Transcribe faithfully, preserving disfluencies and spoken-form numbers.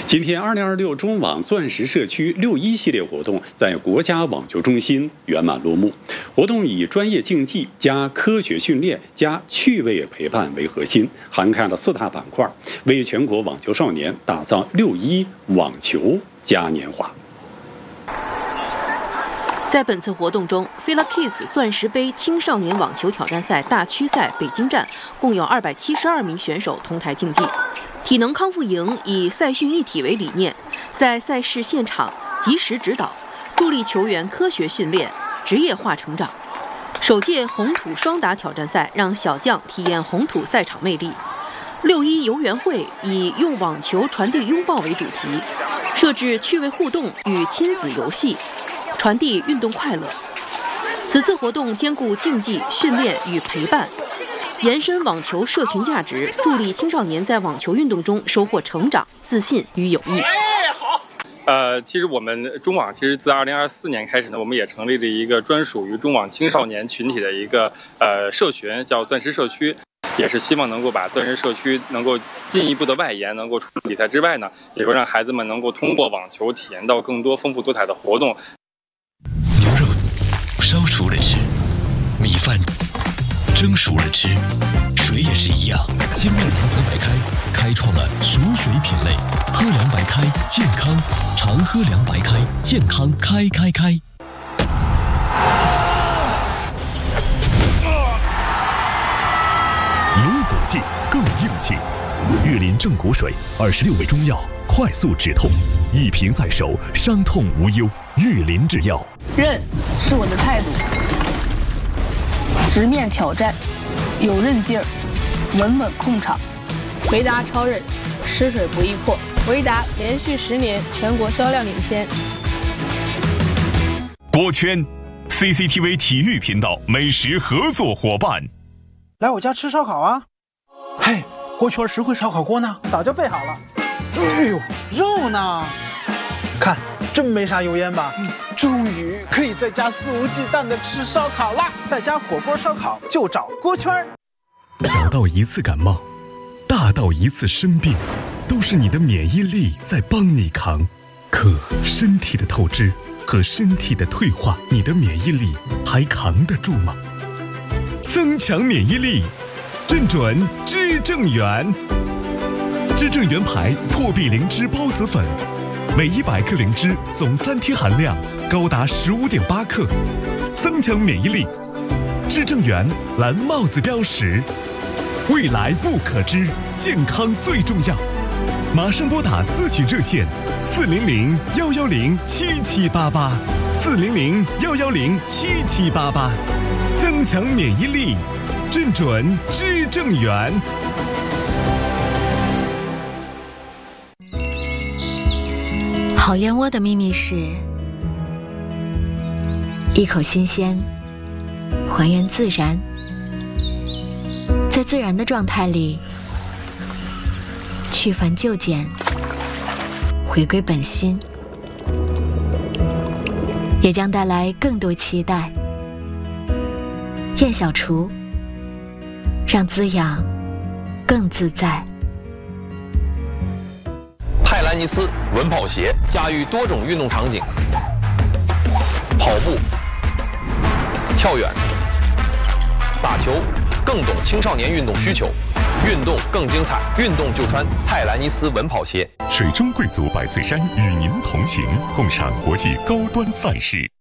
今天，二零二六中网钻石社区六一系列活动在国家网球中心圆满落幕。活动以专业竞技加科学训练加趣味陪伴为核心，涵盖了四大板块，为全国网球少年打造六一网球嘉年华。 在本次活动中 ，Fila Kids 钻石杯青少年网球挑战赛大区赛北京站共有二百七十二名选手同台竞技。体能康复营以赛训一体为理念，在赛事现场及时指导，助力球员科学训练、职业化成长。首届红土双打挑战赛让小将体验红土赛场魅力。六一游园会以用网球传递拥抱为主题，设置趣味互动与亲子游戏，传递运动快乐。此次活动兼顾竞技、训练与陪伴，延伸网球社群价值，助力青少年在网球运动中收获成长、自信与友谊。 哎，好。呃，其实我们中网其实自二零二四年开始呢，我们也成立了一个专属于中网青少年群体的一个呃社群，叫钻石社区，也是希望能够把钻石社区能够进一步的外延，能够除了比赛之外呢，也会让孩子们能够通过网球体验到更多丰富多彩的活动。 牛肉烧熟了吃，米饭蒸熟了吃，水也是一样。精酿长河白开开创了熟水品类，喝凉白开健康，常喝凉白开健康开开开。 有骨气更硬气，岳林正骨水二十六味中药，快速止痛，一瓶在手，伤痛无忧。岳林制药。 韧是我的态度，直面挑战，有韧劲儿，稳稳控场。回答超韧，湿水不易破。回答连续十年全国销量领先。 锅圈 C C T V 体育频道美食合作伙伴。 来我家吃烧烤啊！嘿，锅圈实惠烧烤锅呢？早就备好了。哎呦，肉呢？看，真没啥油烟吧？嗯，终于可以在家肆无忌惮的吃烧烤啦！在家火锅烧烤就找锅圈。 小到一次感冒，大到一次生病，都是你的免疫力在帮你扛。可身体的透支和身体的退化，你的免疫力还扛得住吗？增强免疫力，正准知正元。知正元牌破壁灵芝孢子粉，每一百克灵芝总三贴含量高达十五点八克，增强免疫力。知正元蓝帽子标识，未来不可知，健康最重要。马上拨打咨询热线四零零幺幺零七七八八，四零零幺幺零七七八八，增强免疫力，正准知正元。 好燕窝的秘密是一口新鲜，还原自然，在自然的状态里去繁就简，回归本心，也将带来更多期待。燕小厨，让滋养更自在。 泰兰尼斯稳跑鞋驾驭多种运动场景，跑步、跳远、打球，更懂青少年运动需求，运动更精彩，运动就穿泰兰尼斯稳跑鞋。 水中贵族百岁山与您同行，共赏国际高端赛事。